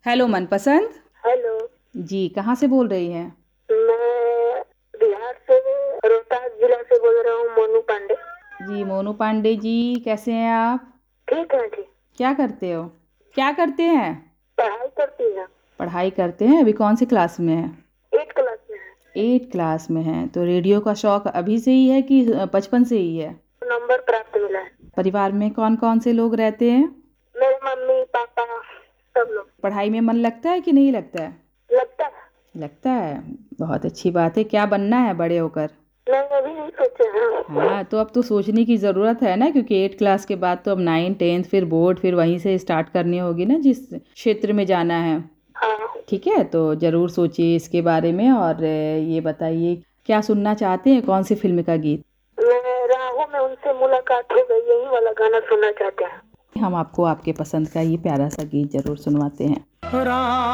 Hello मनपसंद। Hello. जी, कहाँ से बोल रही हैं? मैं बिहार से रोहतास जिला से बोल रहा हूँ, मोनू पांडे। जी मोनू पांडे जी, कैसे हैं आप? ठीक है जी। क्या करते हो? क्या करते हैं? पढ़ाई करती है। पढ़ाई करते हैं। अभी कौन सी क्लास में है? 8 क्लास में है। 8 क्लास में है। तो रेडियो का शौक अभी से ही है कि बचपन से ही है? नंबर प्राप्त मिला है। परिवार में कौन कौन से लोग रहते हैं? मेरे मम्मी पापा सब लोग। पढ़ाई में मन लगता है कि नहीं लगता है? लगता है। लगता है। बहुत अच्छी बात है। क्या बनना है बड़े होकर? नहीं, अभी नहीं सोचे हैं। हाँ, तो अब तो सोचने की ज़रूरत है ना, क्योंकि 8 क्लास के बाद तो अब 9 10 फिर बोर्ड, फिर वहीं से स्टार्ट करनी होगी ना, जिस क्षेत्र में जाना है। हाँ। ठीक है, तो ज़रूर सोचिए इसके बारे में। और ये बताइए, क्या सुनना चाहते हैं? कौन सी फिल्म का गीत? मैं राहों में उनसे मुलाकात हो गई, यही वाला गाना सुनना चाहते हैं। हम आपको आपके पसंद का ये प्यारा सा गीत ज़रूर सुनवाते हैं।